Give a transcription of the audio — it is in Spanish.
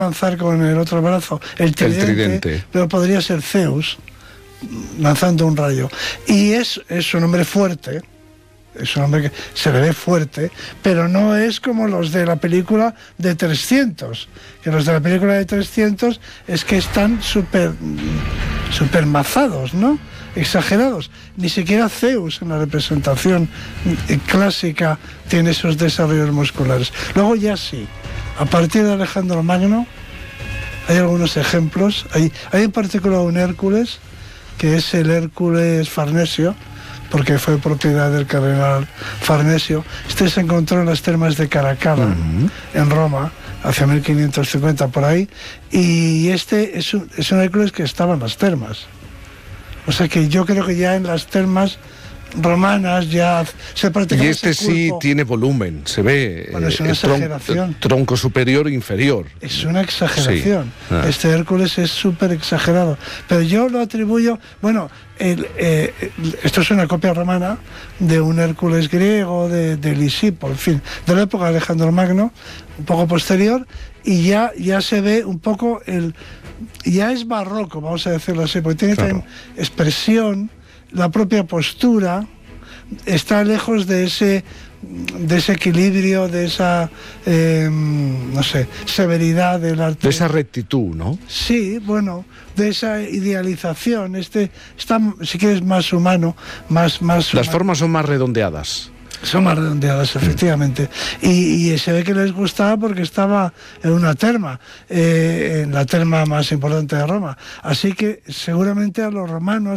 lanzar con el otro brazo el tridente, pero podría ser Zeus lanzando un rayo. Y es un hombre fuerte, es un hombre que se le ve fuerte, pero no es como los de la película de 300, que los de la película de 300 es que están súper mazados, ¿no? Exagerados. Ni siquiera Zeus en la representación clásica tiene esos desarrollos musculares. Luego ya sí, a partir de Alejandro Magno hay algunos ejemplos. Hay en particular un Hércules, que es el Hércules Farnesio, porque fue propiedad del cardenal Farnesio. Este se encontró en las termas de Caracalla, en Roma, hacia 1550 por ahí, y este es un Hércules que estaba en las termas. O sea que yo creo que ya en las termas romanas ya se practicaba. Y este sí tiene volumen, se ve. Bueno, es una exageración. Tronco superior e inferior. Es una exageración. Sí. Este Hércules es súper exagerado. Pero yo lo atribuyo, bueno, esto es una copia romana de un Hércules griego, de Lisipo, en fin, de la época de Alejandro Magno, un poco posterior, y ya se ve un poco ya es barroco, vamos a decirlo así, porque tiene también expresión. La propia postura está lejos de ese equilibrio, de esa, no sé, severidad del arte. De esa rectitud, ¿no? Sí, bueno, de esa idealización. Está, si quieres, más humano, más Las formas son más redondeadas. Son más redondeadas, efectivamente. Y se ve que les gustaba porque estaba en una terma, en la terma más importante de Roma. Así que seguramente a los romanos